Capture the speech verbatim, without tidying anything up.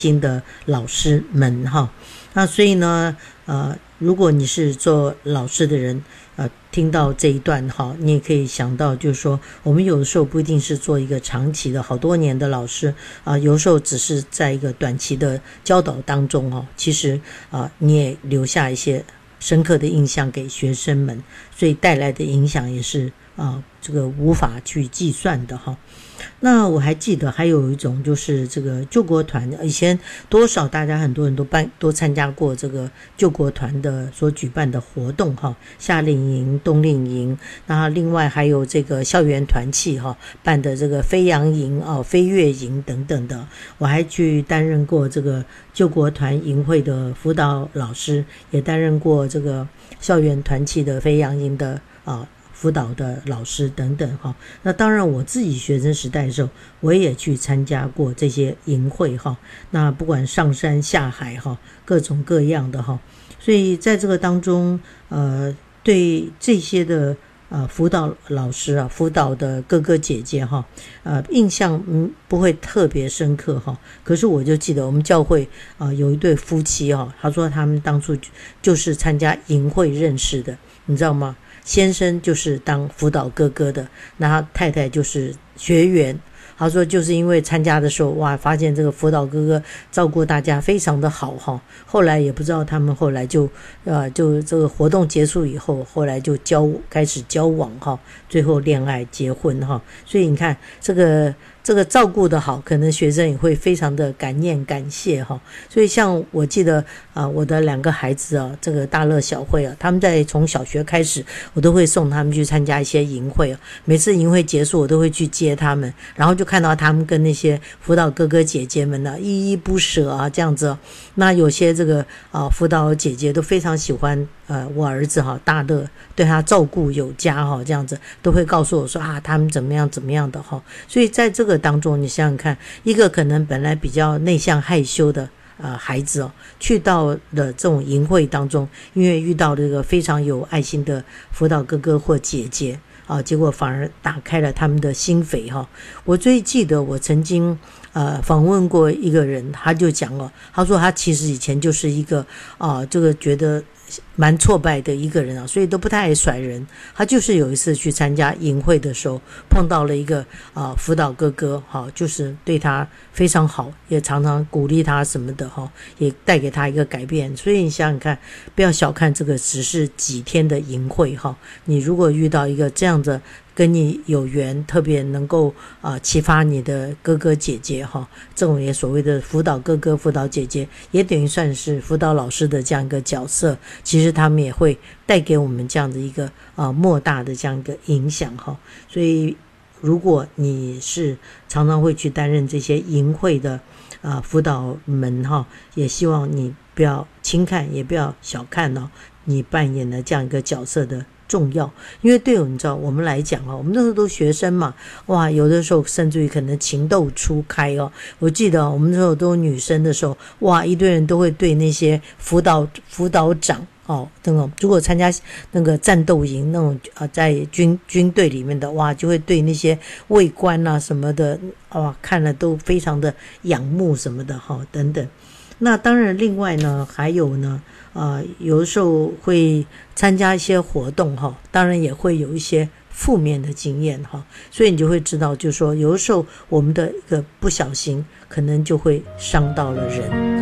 新的老师们哈。那所以呢，呃，如果你是做老师的人，呃，听到这一段哈，你也可以想到，就是说，我们有的时候不一定是做一个长期的好多年的老师啊、呃，有时候只是在一个短期的教导当中哈，其实啊、呃，你也留下一些深刻的印象给学生们，所以带来的影响也是啊、呃，这个无法去计算的哈。那我还记得还有一种就是这个救国团，以前多少大家很多人都办都参加过这个救国团的所举办的活动哈，夏令营、冬令营，那另外还有这个校园团契哈办的这个飞扬营啊、飞跃营等等的，我还去担任过这个救国团营会的辅导老师，也担任过这个校园团契的飞扬营的啊。辅导的老师等等哈，那当然我自己学生时代的时候，我也去参加过这些营会哈。那不管上山下海哈，各种各样的哈，所以在这个当中，呃，对这些的呃辅导老师啊，辅导的哥哥姐姐哈，呃，印象嗯不会特别深刻哈。可是我就记得我们教会啊、呃、有一对夫妻哈，他说他们当初就是参加营会认识的，你知道吗？先生就是当辅导哥哥的，那他太太就是学员。他说就是因为参加的时候，哇，发现这个辅导哥哥照顾大家非常的好哈。后来也不知道他们后来就呃就这个活动结束以后，后来就交开始交往哈，最后恋爱结婚哈。所以你看这个这个照顾的好，可能学生也会非常的感念感谢哈。所以像我记得啊、呃，我的两个孩子啊，这个大乐小慧啊，他们在从小学开始，我都会送他们去参加一些营会啊。每次营会结束，我都会去接他们，然后就看到他们跟那些辅导哥哥姐姐们呢、啊、依依不舍啊，这样子、啊。那有些这个啊辅导姐姐都非常喜欢呃我儿子哈、啊、大乐，对他照顾有加哈、啊，这样子都会告诉我说啊他们怎么样怎么样的哈、啊。所以在这个当中，你想想看，一个可能本来比较内向害羞的呃孩子哦，去到了这种营会当中，因为遇到这个非常有爱心的辅导哥哥或姐姐。啊，结果反而打开了他们的心扉哈。我最记得我曾经呃访问过一个人，他就讲了，他说他其实以前就是一个啊这个觉得蛮挫败的一个人啊，所以都不太爱甩人。他就是有一次去参加营会的时候，碰到了一个啊辅导哥哥哈、啊，就是对他非常好，也常常鼓励他什么的哈、啊，也带给他一个改变。所以你想想看，不要小看这个只是几天的营会哈、啊，你如果遇到一个这样的跟你有缘，特别能够啊、呃、启发你的哥哥姐姐哈，这种也所谓的辅导哥哥、辅导姐姐，也等于算是辅导老师的这样一个角色。其实他们也会带给我们这样的一个啊、呃、莫大的这样一个影响哈。所以如果你是常常会去担任这些营会的啊、呃、辅导们哈，也希望你不要轻看，也不要小看哦，你扮演的这样一个角色的重要。因为对我们知道我们来讲哦，我们那时候都学生嘛，哇，有的时候甚至于可能情窦初开哦。我记得我们那时候都女生的时候，哇，一堆人都会对那些辅导辅导长哦，那种如果参加那个战斗营那种啊，在军军队里面的哇，就会对那些卫官啊什么的哇，看了都非常的仰慕什么的哈、哦、等等。那当然，另外呢，还有呢，呃，有的时候会参加一些活动哈，当然也会有一些负面的经验哈，所以你就会知道，就是说，有的时候我们的一个不小心，可能就会伤到了人。